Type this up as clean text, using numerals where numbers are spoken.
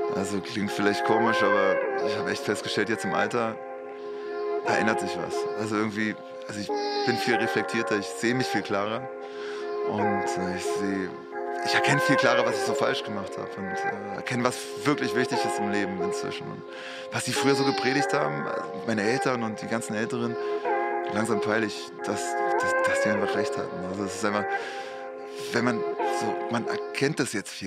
Also, klingt vielleicht komisch, aber ich habe echt festgestellt, jetzt im Alter, da ändert sich was. Also, ich bin viel reflektierter, ich sehe mich viel klarer und, ich erkenne viel klarer, was ich so falsch gemacht habe und, erkenne, was wirklich wichtig ist im Leben inzwischen. Und was die früher so gepredigt haben, meine Eltern und die ganzen Älteren, langsam peile ich, dass die einfach recht hatten. Also, es ist einfach, wenn man man erkennt das jetzt viel